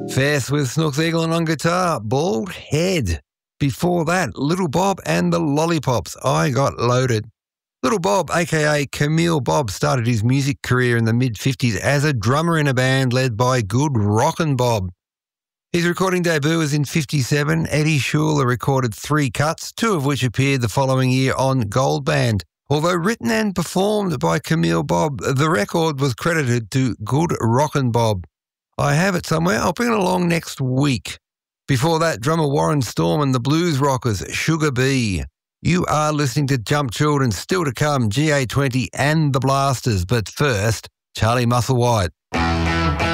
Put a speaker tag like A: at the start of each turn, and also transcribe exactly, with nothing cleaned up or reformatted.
A: Fast with Snooks Eaglin on guitar, Bald Head. Before that, Little Bob and the Lollipops, I Got Loaded. Little Bob, aka Camille Bob, started his music career in the mid-fifties as a drummer in a band led by Good Rockin' Bob. His recording debut was in fifty-seven. Eddie Schuler recorded three cuts, two of which appeared the following year on Gold Band. Although written and performed by Camille Bob, the record was credited to Good Rockin' Bob. I have it somewhere. I'll bring it along next week. Before that, drummer Warren Storm and the Blues Rockers, Sugar Bee. You are listening to Jump Children, still to come, G A twenty and the Blasters. But first, Charlie Musselwhite.